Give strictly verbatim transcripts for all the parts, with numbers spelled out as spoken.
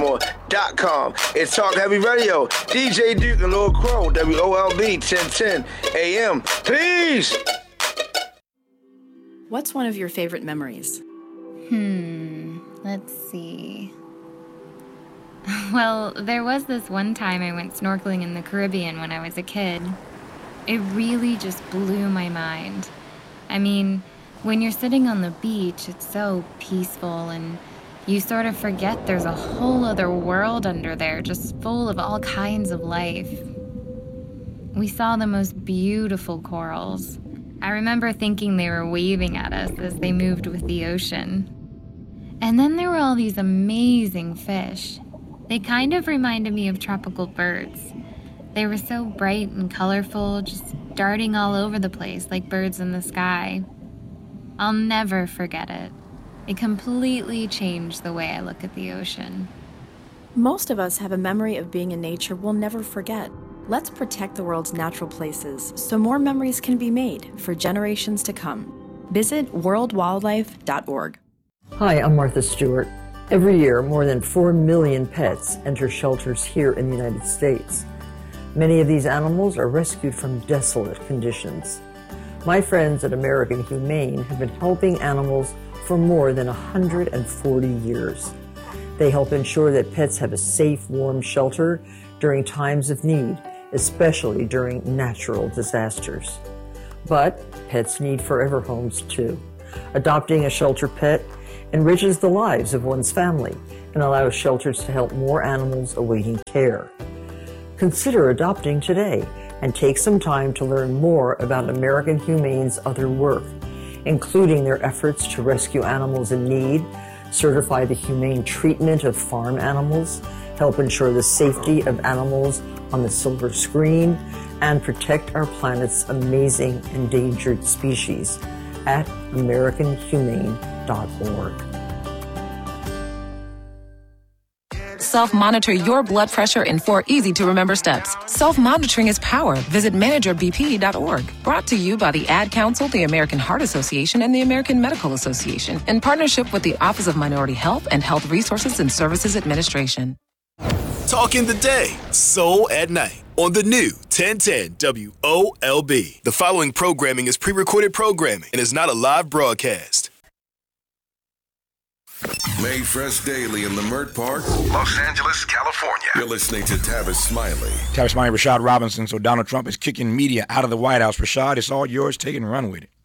baltimore dot com. It's Talk Heavy Radio. D J Duke and Lil Crow, W O L B ten ten A M. Peace! What's one of your favorite memories? Hmm, let's see. Well, there was this one time I went snorkeling in the Caribbean when I was a kid. It really just blew my mind. I mean, when you're sitting on the beach, it's so peaceful and you sort of forget there's a whole other world under there just full of all kinds of life. We saw the most beautiful corals. I remember thinking they were waving at us as they moved with the ocean. And then there were all these amazing fish. They kind of reminded me of tropical birds. They were so bright and colorful, just darting all over the place like birds in the sky. I'll never forget it. It completely changed the way I look at the ocean. Most of us have a memory of being in nature we'll never forget. Let's protect the world's natural places so more memories can be made for generations to come. Visit world wildlife dot org. Hi, I'm Martha Stewart. Every year, more than four million pets enter shelters here in the United States. Many of these animals are rescued from desolate conditions. My friends at American Humane have been helping animals for more than one hundred forty years. They help ensure that pets have a safe, warm shelter during times of need, especially during natural disasters. But pets need forever homes too. Adopting a shelter pet enriches the lives of one's family and allows shelters to help more animals awaiting care. Consider adopting today and take some time to learn more about American Humane's other work, including their efforts to rescue animals in need, certify the humane treatment of farm animals, help ensure the safety of animals on the silver screen, and protect our planet's amazing endangered species at american humane dot org. Self-monitor your blood pressure in four easy-to-remember steps. Self-monitoring is power. Visit manager b p dot org. Brought to you by the Ad Council, the American Heart Association, and the American Medical Association, in partnership with the Office of Minority Health and Health Resources and Services Administration. Talking the day, soul at night. On the new ten ten W O L B. The following programming is pre-recorded programming and is not a live broadcast. Made fresh daily in Leimert Park, Los Angeles, California. You're listening to Tavis Smiley. Tavis Smiley, Rashad Robinson. So Donald Trump is kicking media out of the White House. Rashad, it's all yours. Take it and run with it.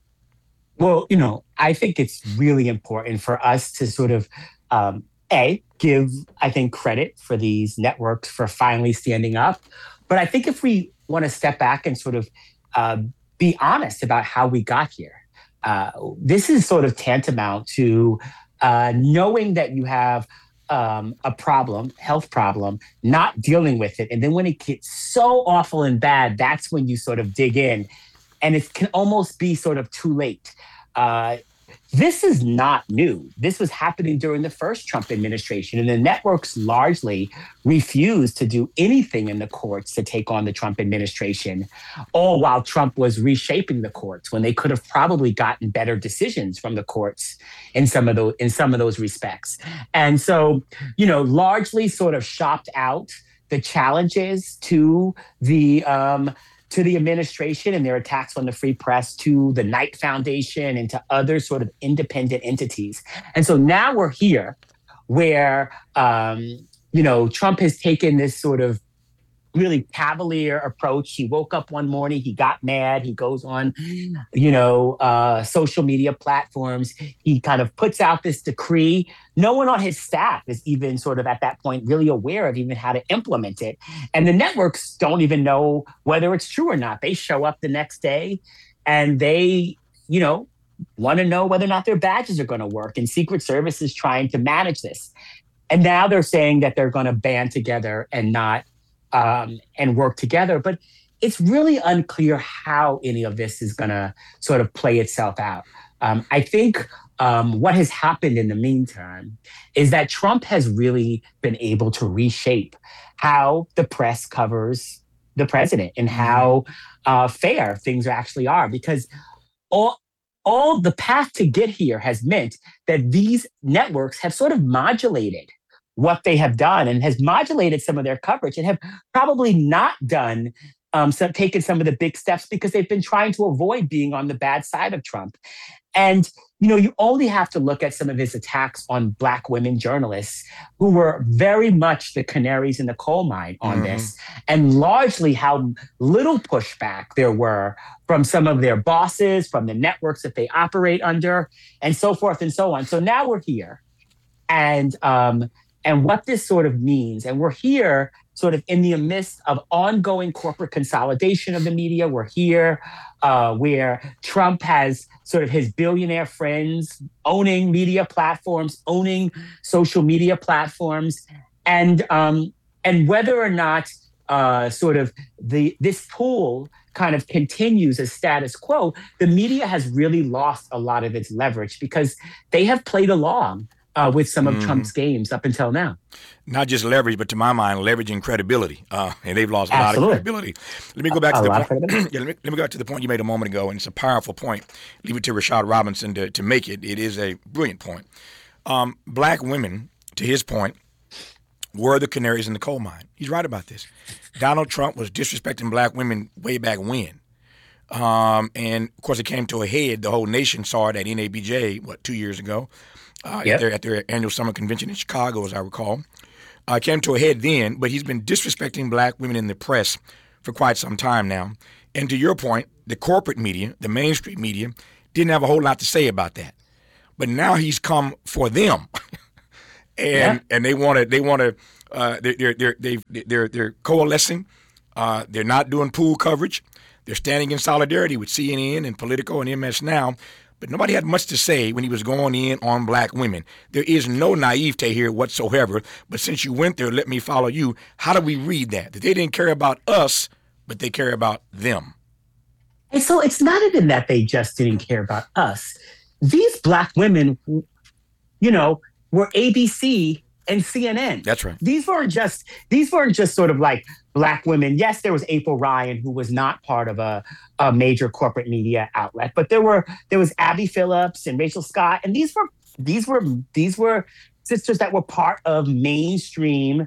Well, you know, I think it's really important for us to sort of, um, A, give, I think, credit for these networks for finally standing up. But I think if we want to step back and sort of uh, be honest about how we got here, uh, this is sort of tantamount to uh, knowing that you have um, a problem, health problem, not dealing with it. And then when it gets so awful and bad, that's when you sort of dig in. And it can almost be sort of too late. Uh, This is not new. This was happening during the first Trump administration, and the networks largely refused to do anything in the courts to take on the Trump administration, all while Trump was reshaping the courts when they could have probably gotten better decisions from the courts in some of those in some of those respects. And so, you know, largely sort of shopped out the challenges to the um, to the administration and their attacks on the free press, to the Knight Foundation and to other sort of independent entities. And so now we're here where, um, you know, Trump has taken this sort of really cavalier approach. He woke up one morning, he got mad, he goes on, you know, uh, social media platforms. He kind of puts out this decree. No one on his staff is even sort of at that point really aware of even how to implement it. And the networks don't even know whether it's true or not. They show up the next day and they, you know, want to know whether or not their badges are going to work. And Secret Service is trying to manage this. And now they're saying that they're going to band together and not Um, and work together. But it's really unclear how any of this is going to sort of play itself out. Um, I think um, what has happened in the meantime is that Trump has really been able to reshape how the press covers the president and how uh, fair things actually are. Because all, all the path to get here has meant that these networks have sort of modulated what they have done and has modulated some of their coverage and have probably not done um, some, taken some of the big steps because they've been trying to avoid being on the bad side of Trump. And, you know, you only have to look at some of his attacks on Black women journalists who were very much the canaries in the coal mine on mm-hmm. this, and largely how little pushback there were from some of their bosses, from the networks that they operate under, and so forth and so on. So now we're here. And um, and what this sort of means, and we're here sort of in the midst of ongoing corporate consolidation of the media. We're here uh, where Trump has sort of his billionaire friends owning media platforms, owning social media platforms, and um, and whether or not uh, sort of the this pool kind of continues as status quo, the media has really lost a lot of its leverage because they have played along Uh, with some of mm. Trump's games up until now. Not just leverage, but to my mind, leveraging credibility. Uh, and they've lost a Absolutely. lot of credibility. Let me go back a, to a the lot point. Of yeah, let me, let me go back to the point you made a moment ago, and it's a powerful point. Leave it to Rashad Robinson to, to make it. It is a brilliant point. Um, black women, to his point, were the canaries in the coal mine. He's right about this. Donald Trump was disrespecting black women way back when. Um, and, of course, it came to a head. The whole nation saw it at N A B J, what, two years ago. Uh, yep. at, their, at their annual summer convention in Chicago, as I recall. Uh, came to a head then, but he's been disrespecting black women in the press for quite some time now. And to your point, the corporate media, the mainstream media, didn't have a whole lot to say about that. But now he's come for them, and yeah. and they want to they want to uh, they're they're they they're they're coalescing. Uh, they're not doing pool coverage. They're standing in solidarity with C N N and Politico and M S Now. But nobody had much to say when he was going in on black women. There is no naivete here whatsoever. But since you went there, let me follow you. How do we read that? That they didn't care about us, but they care about them. And so it's not even that they just didn't care about us. These black women, you know, were A B C and C N N. That's right. These weren't just these weren't just sort of like black women. Yes, there was April Ryan, who was not part of a, a major corporate media outlet, but there were there was Abby Phillips and Rachel Scott, and these were these were these were sisters that were part of mainstream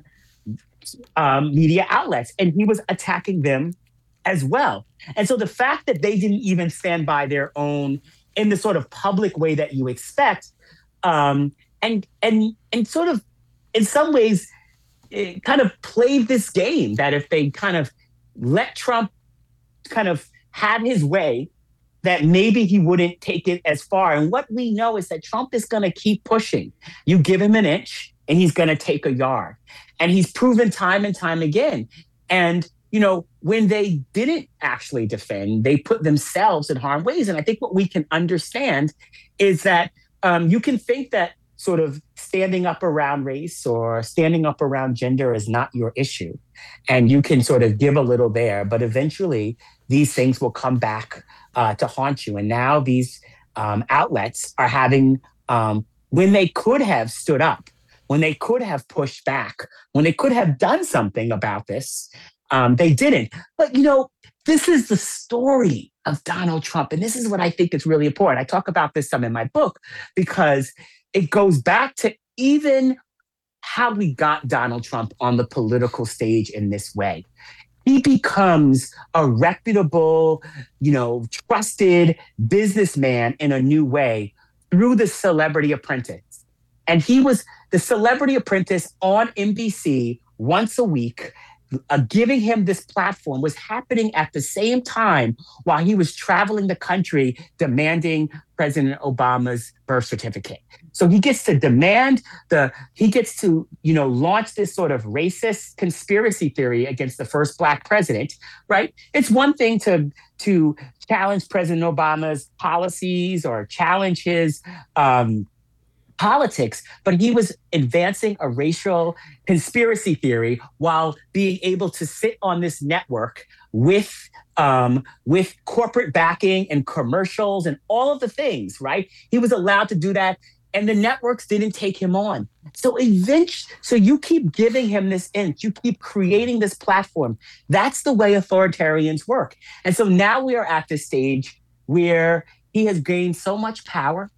um, media outlets, and he was attacking them as well. And so the fact that they didn't even stand by their own in the sort of public way that you expect, um, and and and sort of in some ways, it kind of played this game that if they kind of let Trump kind of have his way, that maybe he wouldn't take it as far. And what we know is that Trump is going to keep pushing. You give him an inch and he's going to take a yard. And he's proven time and time again. And, you know, when they didn't actually defend, they put themselves in harm's ways. And I think what we can understand is that um, you can think that sort of standing up around race or standing up around gender is not your issue. And you can sort of give a little there, but eventually these things will come back uh, to haunt you. And now these um, outlets are having, um, when they could have stood up, when they could have pushed back, when they could have done something about this, um, they didn't. But, you know, this is the story of Donald Trump. And this is what I think is really important. I talk about this some in my book because it goes back to even how we got Donald Trump on the political stage in this way. He becomes a reputable, you know, trusted businessman in a new way through The Celebrity Apprentice. And he was the Celebrity Apprentice on N B C once a week. Uh, giving him this platform was happening at the same time while he was traveling the country demanding President Obama's birth certificate. So he gets to demand the, he gets to, you know, launch this sort of racist conspiracy theory against the first Black president, right? It's one thing to, to challenge President Obama's policies or challenge his, um, politics, but he was advancing a racial conspiracy theory while being able to sit on this network with um, with corporate backing and commercials and all of the things, right? He was allowed to do that, and the networks didn't take him on. So eventually, so you keep giving him this inch, you keep creating this platform. That's the way authoritarians work. And so now we are at this stage where he has gained so much power.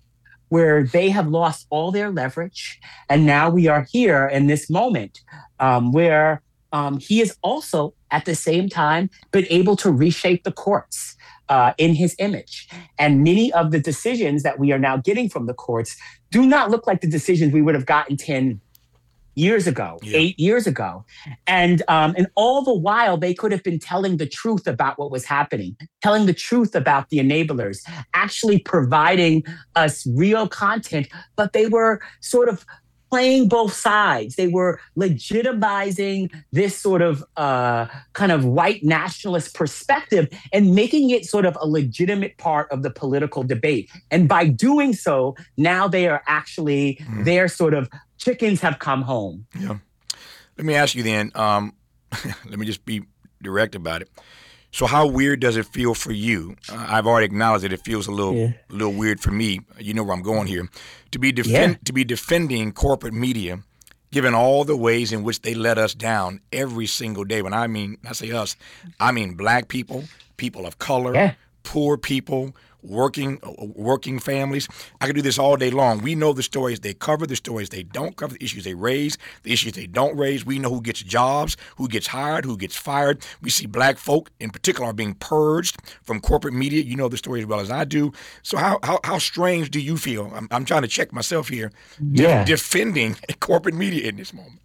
where they have lost all their leverage. And now we are here in this moment um, where um, he has also, at the same time, been able to reshape the courts uh, in his image. And many of the decisions that we are now getting from the courts do not look like the decisions we would have gotten ten years ago, yeah. eight years ago. And um, and all the while, they could have been telling the truth about what was happening, telling the truth about the enablers, actually providing us real content, but they were sort of playing both sides. They were legitimizing this sort of uh, kind of white nationalist perspective and making it sort of a legitimate part of the political debate. And by doing so, now they are actually, mm. they're sort of chickens have come home. Yeah. Let me ask you then, um, let me just be direct about it. So how weird does it feel for you? Uh, I've already acknowledged that it feels a little yeah. a little weird for me. You know where I'm going here. To be defend, yeah. to be defending corporate media, given all the ways in which they let us down every single day. When I mean, I say us, I mean black people, people of color, yeah. poor people, working working families. I could do this all day long. We know the stories they cover, the stories they don't cover, the issues they raise, the issues they don't raise. We know who gets jobs, who gets hired, who gets fired. We see black folk in particular are being purged from corporate media. You know the story as well as I do. So how how, how strange do you feel? I'm, I'm trying to check myself here. Yeah. De- defending corporate media in this moment.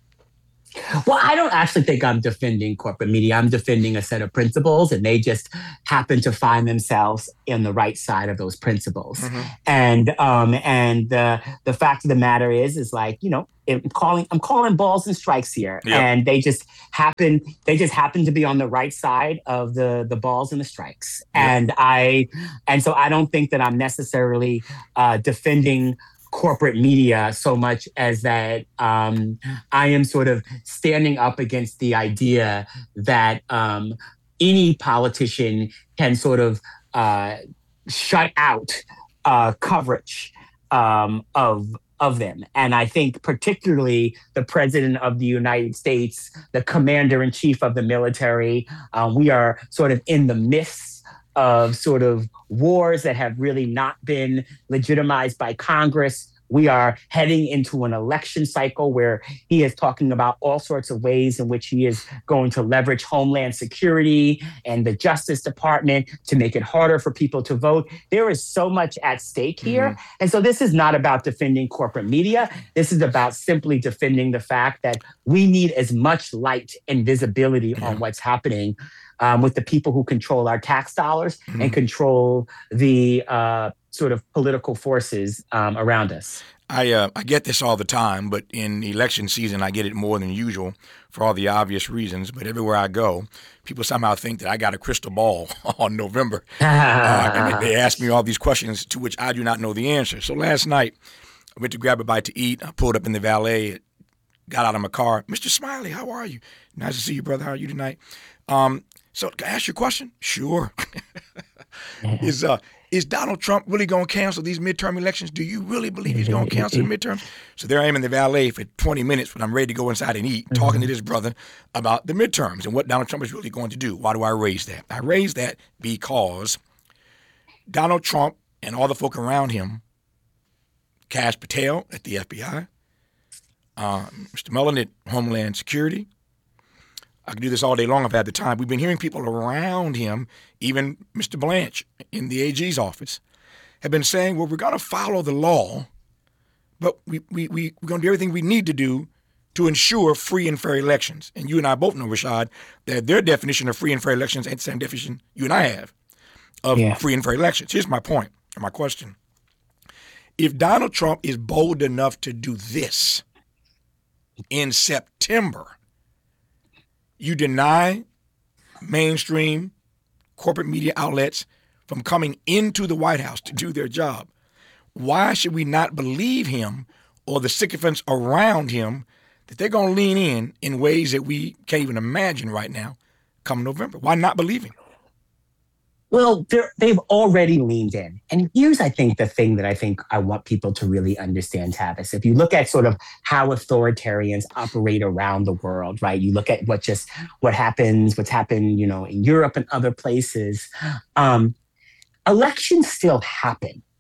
Well, I don't actually think I'm defending corporate media. I'm defending a set of principles, and they just happen to find themselves in the right side of those principles. Mm-hmm. And um, and the the fact of the matter is, is like, you know, I'm calling I'm calling balls and strikes here, yep. and they just happen they just happen to be on the right side of the the balls and the strikes. Yep. And I and so I don't think that I'm necessarily uh, defending corporate media so much as that um, I am sort of standing up against the idea that um, any politician can sort of uh, shut out uh, coverage um, of of them. And I think particularly the president of the United States, the commander in chief of the military, uh, we are sort of in the midst of sort of wars that have really not been legitimized by Congress. We are heading into an election cycle where he is talking about all sorts of ways in which he is going to leverage Homeland Security and the Justice Department to make it harder for people to vote. There is so much at stake here. Mm-hmm. And so this is not about defending corporate media. This is about simply defending the fact that we need as much light and visibility mm-hmm. on what's happening um, with the people who control our tax dollars mm-hmm. and control the uh, sort of political forces um, around us. I uh, I get this all the time, but in election season, I get it more than usual for all the obvious reasons. But everywhere I go, people somehow think that I got a crystal ball on November. uh, and they ask me all these questions to which I do not know the answer. So last night, I went to grab a bite to eat. I pulled up in the valet, got out of my car. Mister Smiley, how are you? Nice to see you, brother. How are you tonight? Um, so can I ask you a question? Sure. Is uh Is Donald Trump really going to cancel these midterm elections? Do you really believe he's going to cancel the midterms? So there I am in the valet for twenty minutes when I'm ready to go inside and eat, talking to this brother about the midterms and what Donald Trump is really going to do. Why do I raise that? I raise that because Donald Trump and all the folk around him, Kash Patel at the F B I, uh, Mister Mullen at Homeland Security, I could do this all day long if I had the time. We've been hearing people around him, even Mister Blanche in the A G's office, have been saying, well, we're going to follow the law, but we, we, we, we're going to do everything we need to do to ensure free and fair elections. And you and I both know, Rashad, that their definition of free and fair elections ain't the same definition you and I have of yeah. free and fair elections. Here's my point, or my question. If Donald Trump is bold enough to do this in September, you deny mainstream corporate media outlets from coming into the White House to do their job. Why should we not believe him or the sycophants around him that they're going to lean in in ways that we can't even imagine right now come November? Why not believe him? Well, they've already leaned in. And here's, I think, the thing that I think I want people to really understand, Tavis. If you look at sort of how authoritarians operate around the world, right? You look at what just what happens, what's happened, you know, in Europe and other places. Um, elections still happen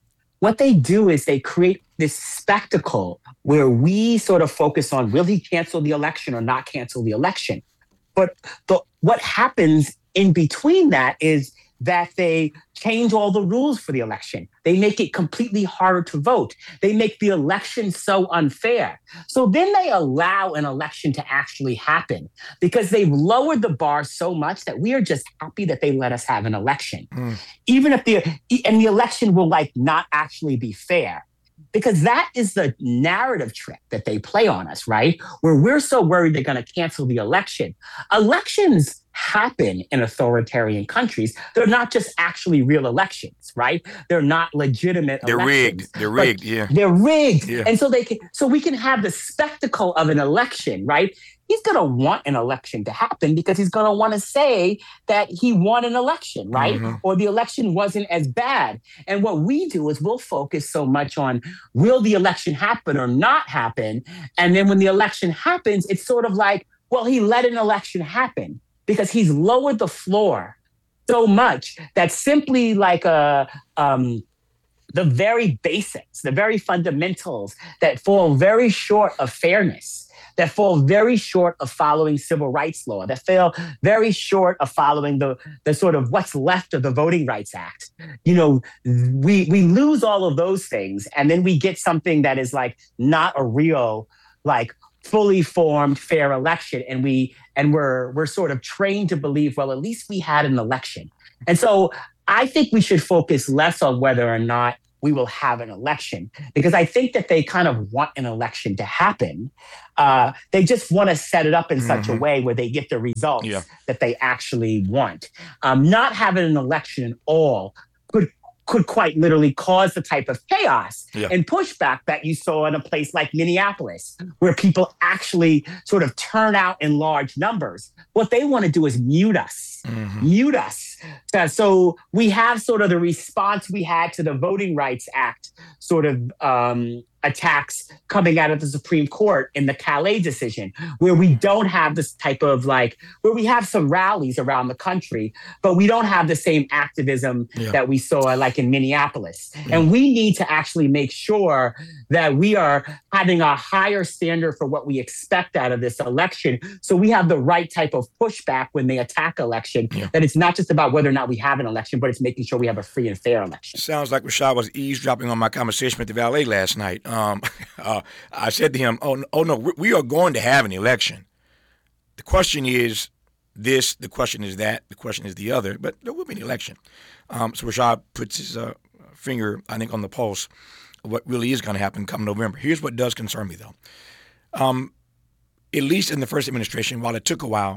what they do is they create this spectacle where we sort of focus on, will he cancel the election or not cancel the election? But the, what happens in between that is that they change all the rules for the election. They make it completely harder to vote. They make the election so unfair. So then they allow an election to actually happen because they've lowered the bar so much that we are just happy that they let us have an election. Mm. Even if the, and the election will like not actually be fair. Because that is the narrative trick that they play on us, right? Where we're so worried they're going to cancel the election. Elections happen in authoritarian countries. They're not just actually real elections, right? They're not legitimate they're elections. Rigged. They're rigged. Yeah. They're rigged. Yeah. And so they can, so we can have the spectacle of an election, right? He's going to want an election to happen because he's going to want to say that he won an election, right? Mm-hmm. Or the election wasn't as bad. And what we do is we'll focus so much on, will the election happen or not happen? And then when the election happens, it's sort of like, well, he let an election happen because he's lowered the floor so much that simply like a, um, the very basics, the very fundamentals that fall very short of fairness, that fall very short of following civil rights law, that fall very short of following the, the sort of what's left of the Voting Rights Act. You know, we we lose all of those things, and then we get something that is like not a real, like fully formed, fair election. And we and we're we're sort of trained to believe, well, at least we had an election. And so I think we should focus less on whether or not we will have an election, because I think that they kind of want an election to happen. Uh, they just want to set it up in mm-hmm. such a way where they get the results yeah. that they actually want. Um, not having an election at all could could quite literally cause the type of chaos yeah. and pushback that you saw in a place like Minneapolis, where people actually sort of turn out in large numbers. What they want to do is mute us, mm-hmm. mute us. So, so we have sort of the response we had to the Voting Rights Act sort of um, attacks coming out of the Supreme Court in the Calais decision, where we don't have this type of like, where we have some rallies around the country, but we don't have the same activism yeah. that we saw like in Minneapolis. Yeah. And we need to actually make sure that we are having a higher standard for what we expect out of this election, so we have the right type of pushback when they attack election, yeah. that it's not just about whether or not we have an election, but it's making sure we have a free and fair election. Sounds like Rashad was eavesdropping on my conversation with the valet last night. Um, uh, I said to him, oh, oh no, we are going to have an election. The question is this, the question is that, the question is the other, but there will be an election. Um, so Rashad puts his uh, finger, I think, on the pulse of what really is going to happen come November. Here's what does concern me, though. Um, at least in the first administration, while it took a while,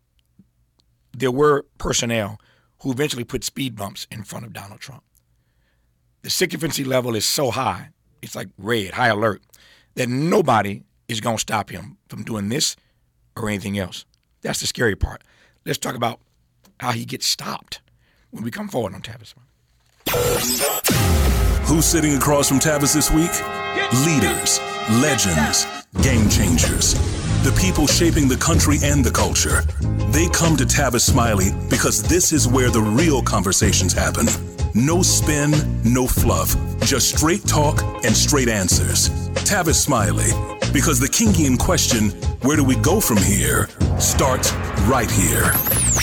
there were personnel who eventually put speed bumps in front of Donald Trump. The sycophancy level is so high, it's like red, high alert, that nobody is going to stop him from doing this or anything else. That's the scary part. Let's talk about how he gets stopped when we come forward on Tavis. Who's sitting across from Tavis this week? Leaders, legends, game changers. The people shaping the country and the culture. They come to Tavis Smiley because this is where the real conversations happen. No spin, no fluff, just straight talk and straight answers. Tavis Smiley, because the Kingian question, where do we go from here, starts right here.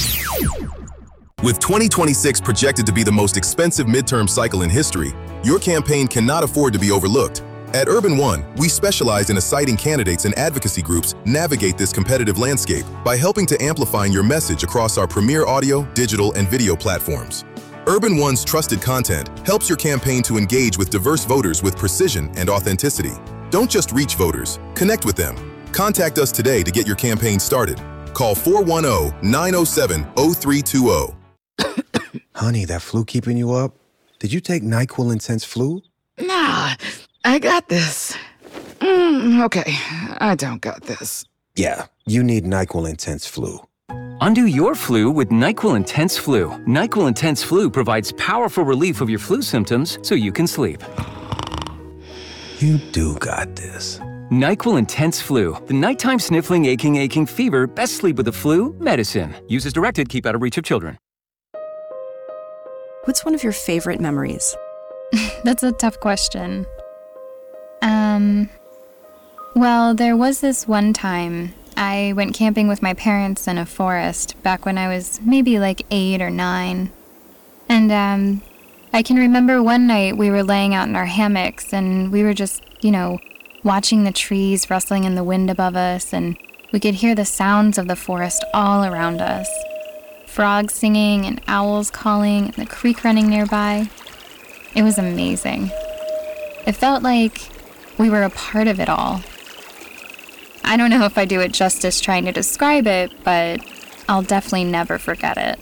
With twenty twenty-six projected to be the most expensive midterm cycle in history, your campaign cannot afford to be overlooked. At Urban One, we specialize in assigning candidates and advocacy groups navigate this competitive landscape by helping to amplify your message across our premier audio, digital, and video platforms. Urban One's trusted content helps your campaign to engage with diverse voters with precision and authenticity. Don't just reach voters, connect with them. Contact us today to get your campaign started. Call four one zero, nine zero seven, zero three two zero. Honey, that flu keeping you up? Did you take NyQuil Intense Flu? Nah, I got this. Mm, okay, I don't got this. Yeah, you need NyQuil Intense Flu. Undo your flu with NyQuil Intense Flu. NyQuil Intense Flu provides powerful relief of your flu symptoms so you can sleep. You do got this. NyQuil Intense Flu. The nighttime sniffling, aching, aching fever. Best sleep with the flu. Medicine. Use as directed. Keep out of reach of children. What's one of your favorite memories? That's a tough question. Um, well, there was this one time I went camping with my parents in a forest back when I was maybe like eight or nine. And, um, I can remember one night we were laying out in our hammocks and we were just, you know, watching the trees rustling in the wind above us, and we could hear the sounds of the forest all around us. Frogs singing and owls calling and the creek running nearby. It was amazing. It felt like we were a part of it all. I don't know if I do it justice trying to describe it, but I'll definitely never forget it.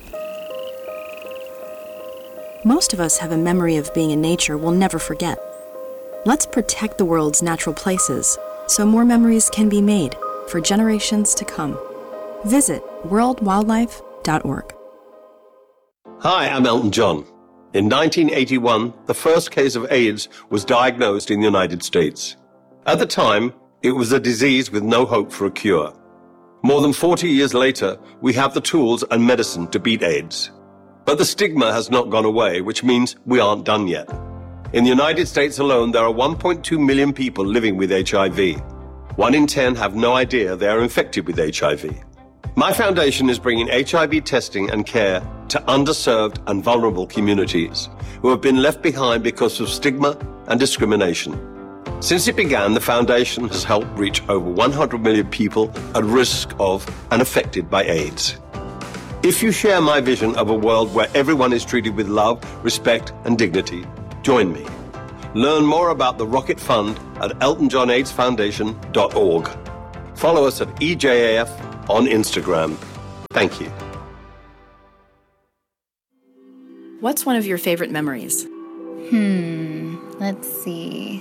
Most of us have a memory of being in nature we'll never forget. Let's protect the world's natural places so more memories can be made for generations to come. Visit world wildlife dot org. Hi, I'm Elton John. In nineteen eighty-one, the first case of AIDS was diagnosed in the United States. At the time, it was a disease with no hope for a cure. More than forty years later, we have the tools and medicine to beat AIDS. But the stigma has not gone away, which means we aren't done yet. In the United States alone, there are one point two million people living with H I V. One in ten have no idea they are infected with H I V. My foundation is bringing H I V testing and care to underserved and vulnerable communities who have been left behind because of stigma and discrimination. Since it began, the foundation has helped reach over one hundred million people at risk of and affected by AIDS. If you share my vision of a world where everyone is treated with love, respect, and dignity, join me. Learn more about the Rocket Fund at elton john aids foundation dot org. Follow us at E J A F on Instagram. Thank you. What's one of your favorite memories? Hmm, let's see.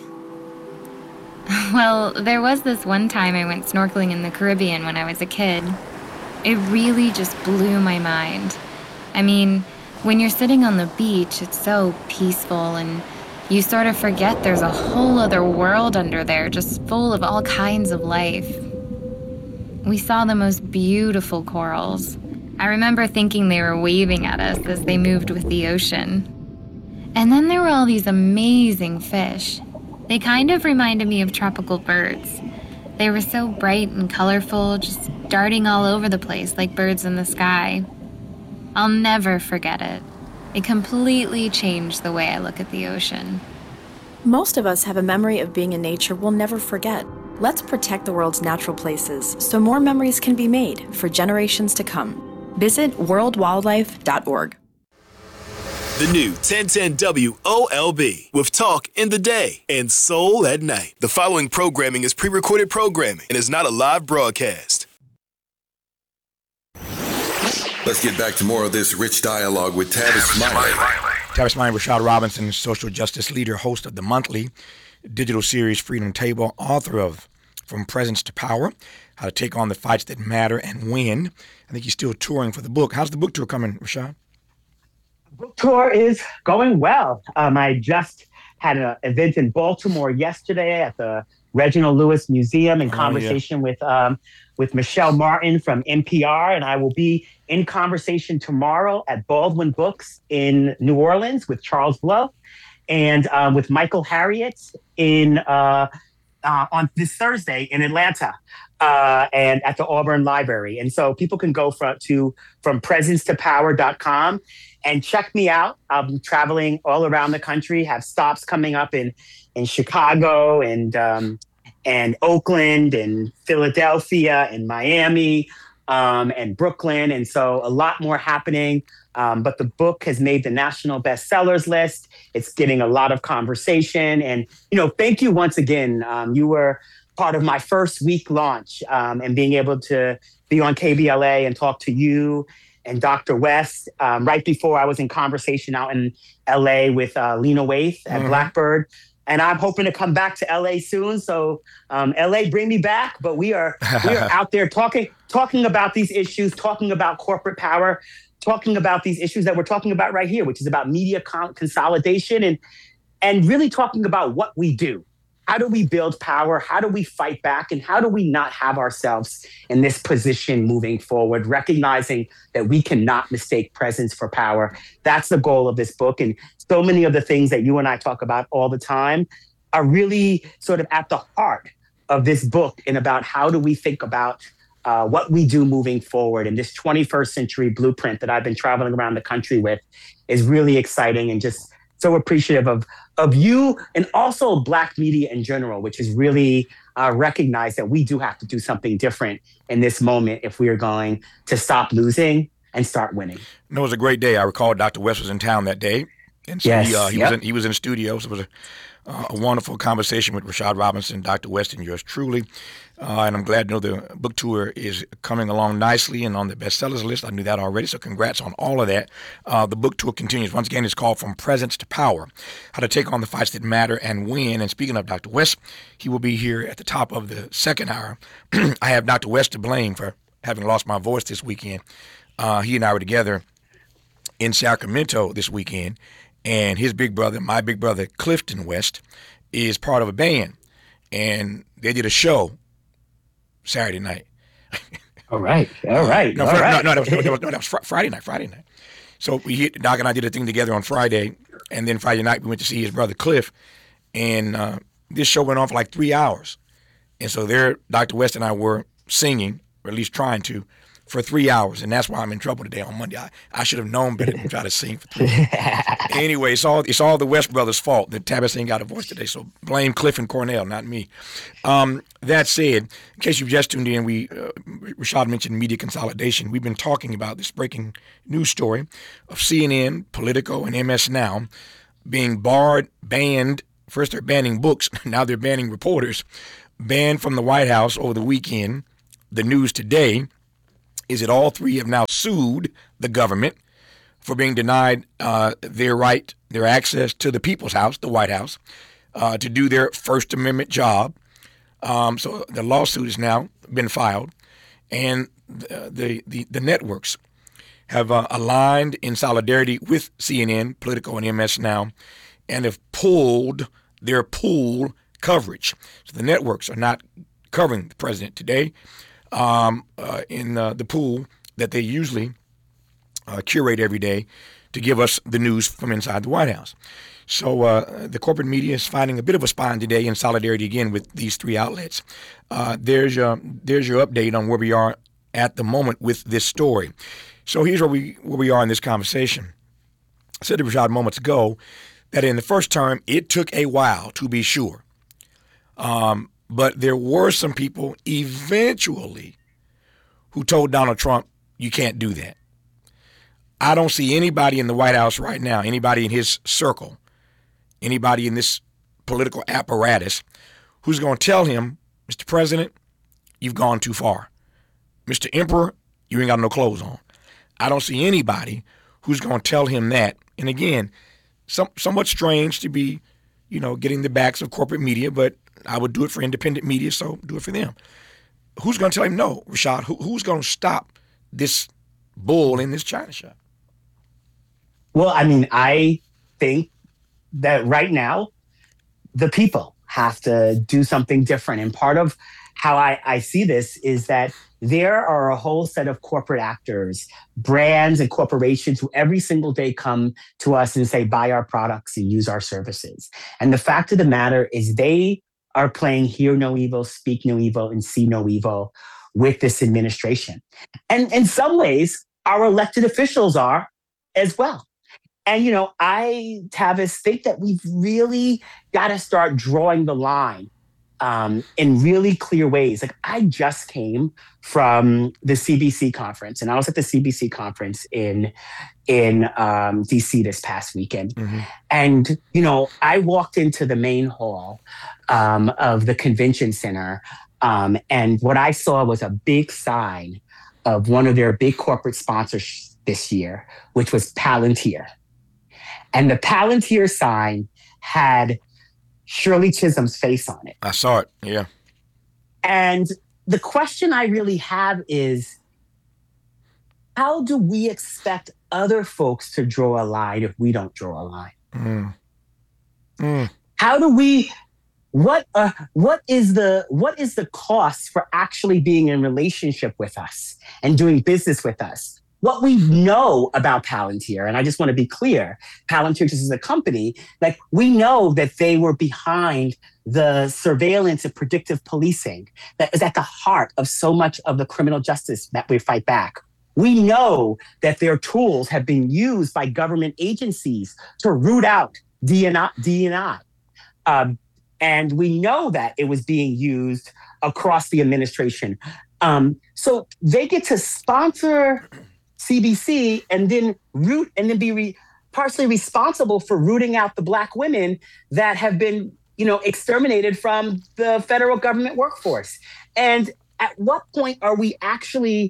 Well, there was this one time I went snorkeling in the Caribbean when I was a kid. It really just blew my mind. I mean, when you're sitting on the beach, it's so peaceful and you sort of forget there's a whole other world under there just full of all kinds of life. We saw the most beautiful corals. I remember thinking they were waving at us as they moved with the ocean. And then there were all these amazing fish. They kind of reminded me of tropical birds. They were so bright and colorful, just darting all over the place like birds in the sky. I'll never forget it. It completely changed the way I look at the ocean. Most of us have a memory of being in nature we'll never forget. Let's protect the world's natural places so more memories can be made for generations to come. Visit world wildlife dot org. The new ten ten W O L B with talk in the day and soul at night. The following programming is pre-recorded programming and is not a live broadcast. Let's get back to more of this rich dialogue with Tavis Smiley. Tavis Smiley, Rashad Robinson, social justice leader, host of the monthly digital series Freedom Table, author of From Presence to Power, How to Take on the Fights That Matter and Win. I think he's still touring for the book. How's the book tour coming, Rashad? Book tour is going well. Um, I just had an event in Baltimore yesterday at the Reginald Lewis Museum in conversation oh, yeah. with um, with Michelle Martin from N P R, and I will be in conversation tomorrow at Baldwin Books in New Orleans with Charles Blow, and um, with Michael Harriot in uh, uh, on this Thursday in Atlanta. Uh, and at the Auburn Library. And so people can go from, to from presence to power dot com and check me out. I'm traveling all around the country, have stops coming up in, in Chicago and, um, and Oakland and Philadelphia and Miami um, and Brooklyn. And so a lot more happening. Um, but the book has made the national bestsellers list. It's getting a lot of conversation. And, you know, thank you once again. Um, you were part of my first week launch um, and being able to be on K B L A and talk to you and Doctor West um, right before I was in conversation out in L A with uh, Lena Waithe at mm-hmm. Blackbird. And I'm hoping to come back to L A soon. So um, L A, bring me back. But we are we are out there talking talking about these issues, talking about corporate power, talking about these issues that we're talking about right here, which is about media con- consolidation and and really talking about what we do. how do we build power? How do we fight back? And how do we not have ourselves in this position moving forward, recognizing that we cannot mistake presence for power? That's the goal of this book. And so many of the things that you and I talk about all the time are really sort of at the heart of this book, and about how do we think about uh, what we do moving forward. And this twenty-first century blueprint that I've been traveling around the country with is really exciting, and just so appreciative of, of you, and also Black media in general, which is really uh, recognize that we do have to do something different in this moment if we are going to stop losing and start winning. No, it was a great day. I recall Doctor West was in town that day, and so yes, he, uh, he yep. was in, he was in the studio. So it was a, uh, a wonderful conversation with Rashad Robinson, Doctor West, and yours truly. Uh, and I'm glad to know the book tour is coming along nicely and on the bestsellers list. I knew that already, so congrats on all of that. Uh, the book tour continues. Once again, it's called From Presence to Power, How to Take on the Fights That Matter and Win. And speaking of Doctor West, he will be here at the top of the second hour. I have Doctor West to blame for having lost my voice this weekend. Uh, he and I were together in Sacramento this weekend, and his big brother, my big brother, Clifton West, is part of a band, and they did a show Saturday night. All right, all right, no, all fr- right. no, no, that was, no, that was fr- Friday night, Friday night. So we hit, Doc and I did a thing together on Friday, and then Friday night we went to see his brother Cliff, and uh, this show went on for like three hours. And so there, Doctor West and I were singing, or at least trying to, for three hours, and that's why I'm in trouble today on Monday. I, I should have known better than try to sing for three hours. Anyway, it's all it's all the West brothers' fault that Tavis ain't got a voice today, so blame Cliff and Cornell, not me. Um, that said, in case you've just tuned in, we uh, Rashad mentioned media consolidation. We've been talking about this breaking news story of C N N, Politico, and M S Now being barred, banned. First they're banning books, now they're banning reporters, banned from the White House over the weekend. The news today is that all three have now sued the government for being denied uh, their right, their access to the People's House, the White House, uh, to do their First Amendment job. Um, so the lawsuit has now been filed, and the the, the, the networks have uh, aligned in solidarity with C N N, Politico, and M S Now, and have pulled their pool coverage. So the networks are not covering the president today. Um, uh, in uh, the pool that they usually uh, curate every day to give us the news from inside the White House. So uh, the corporate media is finding a bit of a spine today in solidarity again with these three outlets. Uh, there's your there's your update on where we are at the moment with this story. So here's where we where we are in this conversation. I said to Rashad moments ago that in the first term it took a while, to be sure. Um, But there were some people eventually who told Donald Trump, you can't do that. I don't see anybody in the White House right now, anybody in his circle, anybody in this political apparatus who's going to tell him, Mister President, you've gone too far. Mister Emperor, you ain't got no clothes on. I don't see anybody who's going to tell him that. And again, some, somewhat strange to be, you know, getting the backs of corporate media, but I would do it for independent media, so do it for them. Who's going to tell him no, Rashad? Who, who's going to stop this bull in this china shop? Well, I mean, I think that right now, the people have to do something different. And part of how I, I see this is that there are a whole set of corporate actors, brands and corporations who every single day come to us and say, buy our products and use our services. And the fact of the matter is they are playing hear no evil, speak no evil, and see no evil with this administration. And in some ways, our elected officials are as well. And, you know, I, Tavis, think that we've really got to start drawing the line um, in really clear ways. Like, I just came from the C B C conference, and I was at the C B C conference in in um, D C this past weekend. Mm-hmm. And, you know, I walked into the main hall um, of the convention center, um, and what I saw was a big sign of one of their big corporate sponsors this year, which was Palantir. And the Palantir sign had Shirley Chisholm's face on it. I saw it, yeah. And the question I really have is, how do we expect other folks to draw a line if we don't draw a line? Mm. Mm. How do we what uh, what is the what is the cost for actually being in relationship with us and doing business with us? What we know about Palantir, and I just want to be clear, Palantir just is a company, like we know that they were behind the surveillance and predictive policing that is at the heart of so much of the criminal justice that we fight back. We know that their tools have been used by government agencies to root out D and I. Um, and we know that it was being used across the administration. Um, so they get to sponsor C B C and then root and then be re- partially responsible for rooting out the Black women that have been, you know, exterminated from the federal government workforce. And at what point are we actually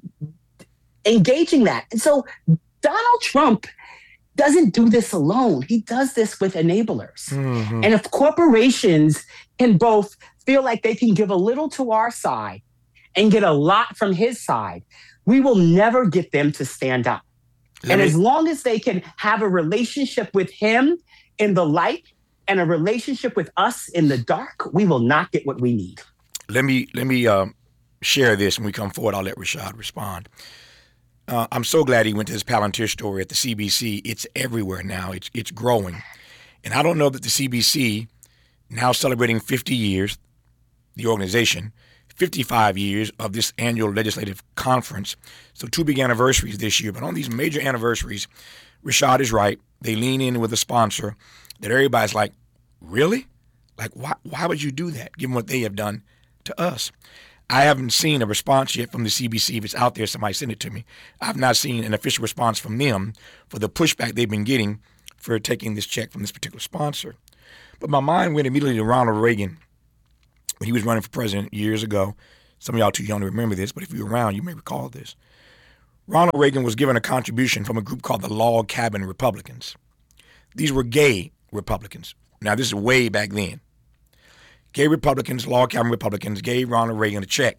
engaging that? And so Donald Trump doesn't do this alone. He does this with enablers. Mm-hmm. And if corporations can both feel like they can give a little to our side and get a lot from his side, we will never get them to stand up. Let and me, as long as they can have a relationship with him in the light and a relationship with us in the dark, we will not get what we need. Let me let me um, share this when we come forward. I'll let Rashad respond. Uh, I'm so glad he went to his Palantir story at the C B C. It's everywhere now. It's it's growing. And I don't know that the C B C, now celebrating fifty years, the organization, fifty-five years of this annual legislative conference. So two big anniversaries this year. But on these major anniversaries, Rashad is right. They lean in with a sponsor that everybody's like, really? Like, why, why would you do that, given what they have done to us? I haven't seen a response yet from the C B C. If it's out there, somebody send it to me. I've not seen an official response from them for the pushback they've been getting for taking this check from this particular sponsor. But my mind went immediately to Ronald Reagan when he was running for president years ago. Some of y'all too young to remember this, but if you're around, you may recall this. Ronald Reagan was given a contribution from a group called the Log Cabin Republicans. These were gay Republicans. Now, this is way back then. Gay Republicans, Log Cabin Republicans, gave Ronald Reagan a check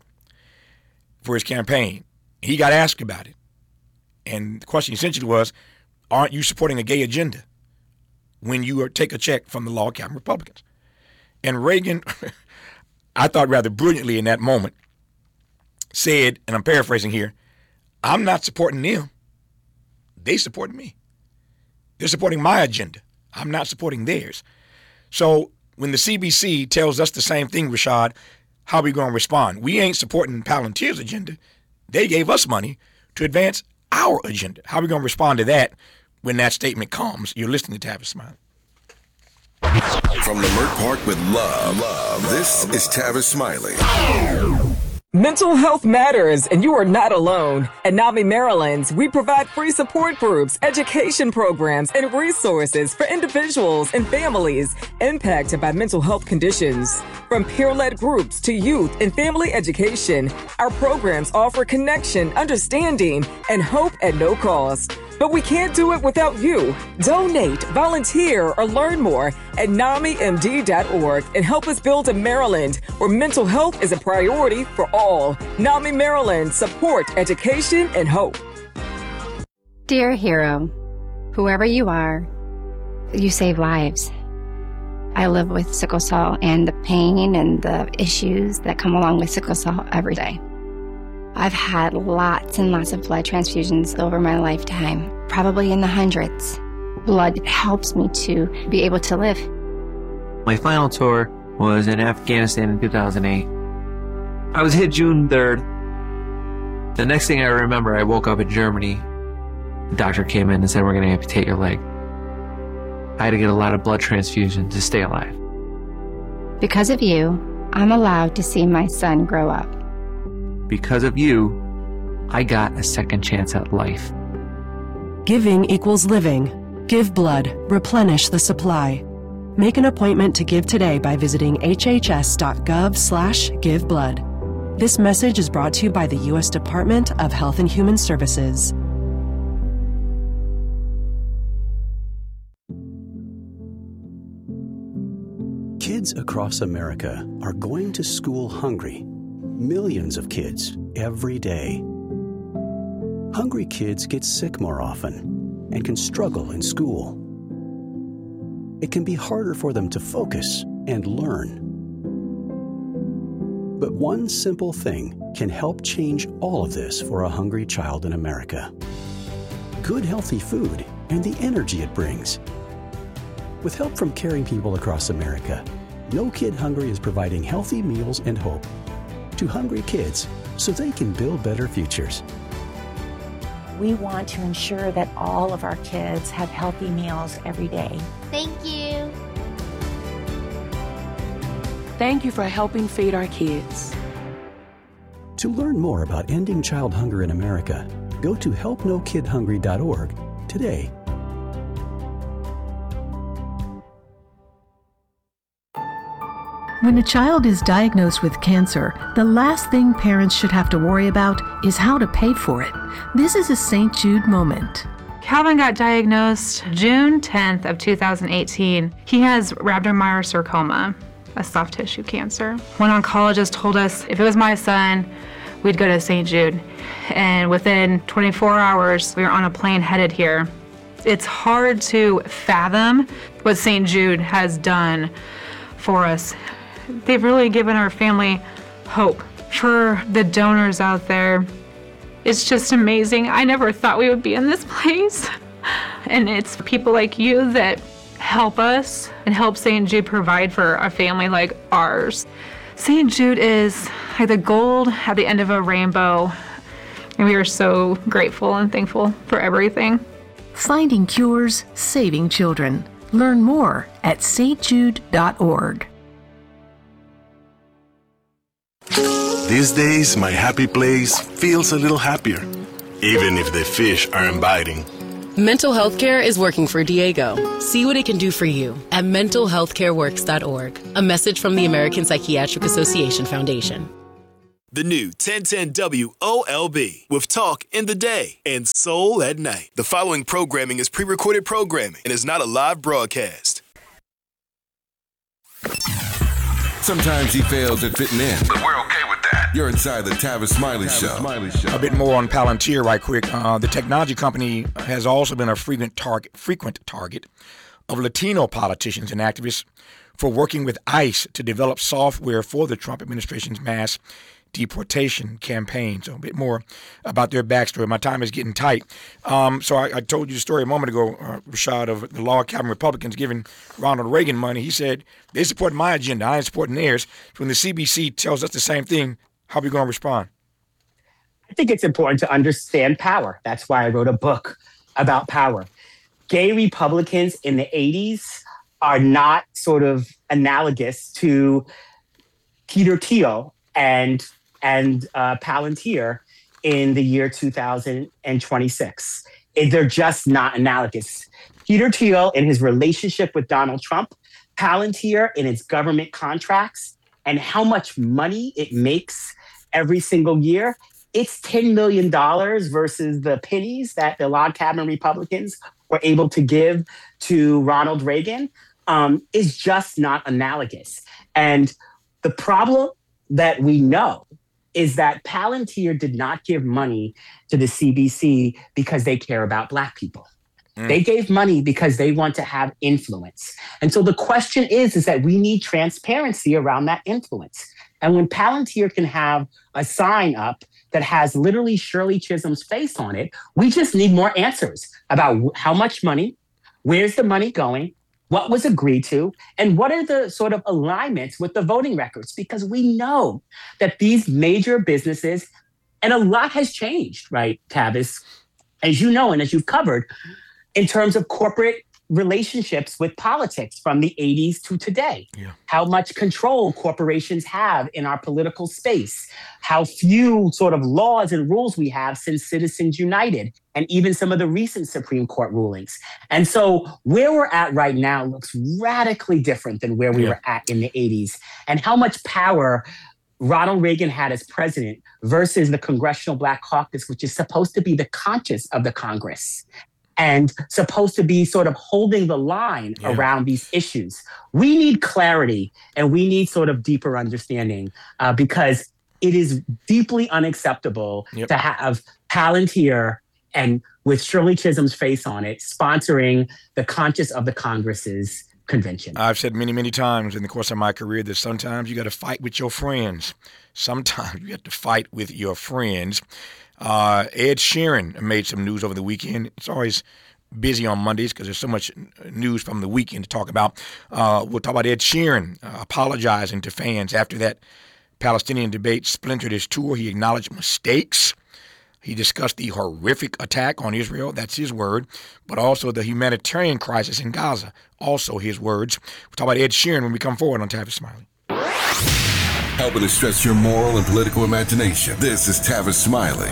for his campaign. He got asked about it. And the question essentially was, aren't you supporting a gay agenda when you take a check from the Log Cabin Republicans? And Reagan, I thought rather brilliantly in that moment, said, and I'm paraphrasing here, I'm not supporting them. They support me. They're supporting my agenda. I'm not supporting theirs. So when the C B C tells us the same thing, Rashad, how are we going to respond? We ain't supporting Palantir's agenda. They gave us money to advance our agenda. How are we going to respond to that when that statement comes? You're listening to Tavis Smiley. From Leimert Park with love, love, this is Tavis Smiley. Mental health matters, and you are not alone. At NAMI Maryland, we provide free support groups, education programs, and resources for individuals and families impacted by mental health conditions. From peer-led groups to youth and family education, our programs offer connection, understanding, and hope at no cost. But we can't do it without you. Donate, volunteer, or learn more at nami m d dot org and help us build a Maryland where mental health is a priority for all. NAMI Maryland, support, education, and hope. Dear hero, whoever you are, you save lives. I live with sickle cell and the pain and the issues that come along with sickle cell every day. I've had lots and lots of blood transfusions over my lifetime, probably in the hundreds. Blood helps me to be able to live. My final tour was in Afghanistan in two thousand eight. I was hit June third. The next thing I remember, I woke up in Germany. The doctor came in and said, we're going to amputate your leg. I had to get a lot of blood transfusion to stay alive. Because of you, I'm allowed to see my son grow up. Because of you, I got a second chance at life. Giving equals living. Give blood. Replenish the supply. Make an appointment to give today by visiting h h s dot gov slash give blood. This message is brought to you by the U S Department of Health and Human Services. Kids across America are going to school hungry. Millions of kids every day. Hungry kids get sick more often and can struggle in school. It can be harder for them to focus, and learn. But one simple thing can help change all of this for a hungry child in America. Good, healthy food and the energy it brings. With help from caring people across America, No Kid Hungry is providing healthy meals and hope to hungry kids so they can build better futures. We want to ensure that all of our kids have healthy meals every day. Thank you. Thank you for helping feed our kids. To learn more about ending child hunger in America, go to help no kid hungry dot org today. When a child is diagnosed with cancer, the last thing parents should have to worry about is how to pay for it. This is a Saint Jude moment. Calvin got diagnosed June tenth of two thousand eighteen. He has rhabdomyosarcoma, a soft tissue cancer. One oncologist told us if it was my son, we'd go to Saint Jude. And within twenty-four hours, we were on a plane headed here. It's hard to fathom what Saint Jude has done for us. They've really given our family hope. For the donors out there, it's just amazing. I never thought we would be in this place. And it's people like you that help us and help Saint Jude provide for a family like ours. Saint Jude is like the gold at the end of a rainbow, and we are so grateful and thankful for everything. Finding cures, saving children. Learn more at s t jude dot org. These days, my happy place feels a little happier, even if the fish aren't biting. Mental health care is working for Diego. See what it can do for you at mental health care works dot org. A message from the American Psychiatric Association Foundation. The new ten ten W O L B with Talk in the Day and Soul at Night. The following programming is pre-recorded programming and is not a live broadcast. Sometimes he fails at fitting in, but we're okay with that. You're inside the Tavis Smiley Show. A bit more on Palantir right quick. Uh, the technology company has also been a frequent target, frequent target of Latino politicians and activists for working with ICE to develop software for the Trump administration's mass deportation campaign. So a bit more about their backstory. My time is getting tight. Um, so I, I told you the story a moment ago, uh, Rashad, of the log cabin Republicans giving Ronald Reagan money. He said, they support my agenda. I ain't supporting theirs. When the C B C tells us the same thing, how are we going to respond? I think it's important to understand power. That's why I wrote a book about power. Gay Republicans in the eighties are not sort of analogous to Peter Thiel and and uh, Palantir in the year two thousand twenty-six. They're just not analogous. Peter Thiel in his relationship with Donald Trump, Palantir in its government contracts, and how much money it makes every single year, it's ten million dollars versus the pennies that the log cabin Republicans were able to give to Ronald Reagan, um, is just not analogous. And the problem that we know is that Palantir did not give money to the C B C because they care about Black people. Mm. They gave money because they want to have influence. And so the question is, is that we need transparency around that influence. And when Palantir can have a sign up that has literally Shirley Chisholm's face on it, we just need more answers about how much money, where's the money going, what was agreed to, and what are the sort of alignments with the voting records? Because we know that these major businesses, and a lot has changed, right, Tavis, as you know and as you've covered, in terms of corporate relationships with politics from the eighties to today. Yeah. How much control corporations have in our political space, how few sort of laws and rules we have since Citizens United, and even some of the recent Supreme Court rulings. And so where we're at right now looks radically different than where we yeah. were at in the eighties, and how much power Ronald Reagan had as president versus the Congressional Black Caucus, which is supposed to be the conscience of the Congress and supposed to be sort of holding the line yeah. around these issues. We need clarity and we need sort of deeper understanding uh, because it is deeply unacceptable yep. to have Palantir and with Shirley Chisholm's face on it, sponsoring the conscience of the Congresses convention. I've said many, many times in the course of my career that sometimes you got to fight with your friends. Sometimes you have to fight with your friends. Uh, Ed Sheeran made some news over the weekend. It's always busy on Mondays because there's so much news from the weekend to talk about. Uh, we'll talk about Ed Sheeran uh, apologizing to fans after that Palestinian debate splintered his tour. He acknowledged mistakes. He discussed the horrific attack on Israel, that's his word, but also the humanitarian crisis in Gaza, also his words. We'll talk about Ed Sheeran when we come forward on Tavis Smiley. Helping to stretch your moral and political imagination. This is Tavis Smiley.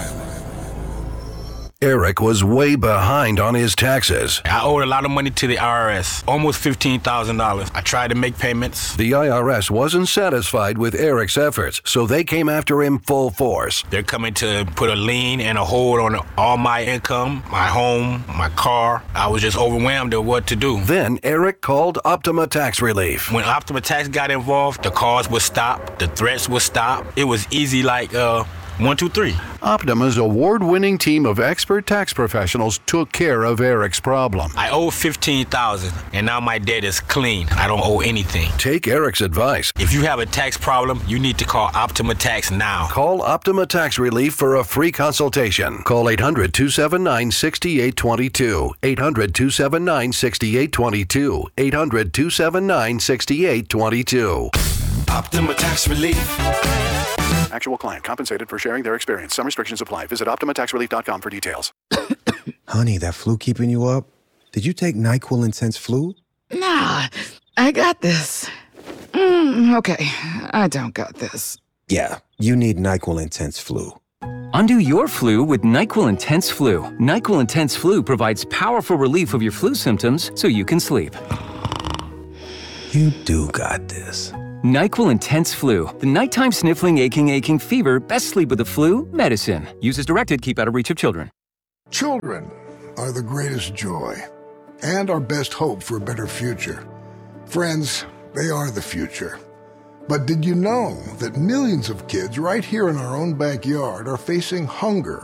Eric was way behind on his taxes. I owed a lot of money to the I R S, almost fifteen thousand dollars. I tried to make payments. The I R S wasn't satisfied with Eric's efforts, so they came after him full force. They're coming to put a lien and a hold on all my income, my home, my car. I was just overwhelmed at what to do. Then Eric called Optima Tax Relief. When Optima Tax got involved, the calls would stop, the threats would stop. It was easy like, uh, One, two, three. Optima's award-winning team of expert tax professionals took care of Eric's problem. I owe fifteen thousand dollars, and now my debt is clean. I don't owe anything. Take Eric's advice. If you have a tax problem, you need to call Optima Tax now. Call Optima Tax Relief for a free consultation. Call eight hundred, two seven nine, six eight two two. eight hundred, two seven nine, six eight two two. eight hundred, two seven nine, six eight two two. Optima Tax Relief. Actual client compensated for sharing their experience. Some restrictions apply. Visit Optima Tax Relief dot com for details. Honey, that flu keeping you up? Did you take NyQuil Intense Flu? Nah, I got this. Mm, okay, I don't got this. Yeah, you need NyQuil Intense Flu. Undo your flu with NyQuil Intense Flu. NyQuil Intense Flu provides powerful relief of your flu symptoms so you can sleep. You do got this. NyQuil Intense Flu. The nighttime sniffling, aching, aching fever. Best sleep with the flu medicine. Use as directed. Keep out of reach of children. Children are the greatest joy and our best hope for a better future. Friends, they are the future. But did you know that millions of kids right here in our own backyard are facing hunger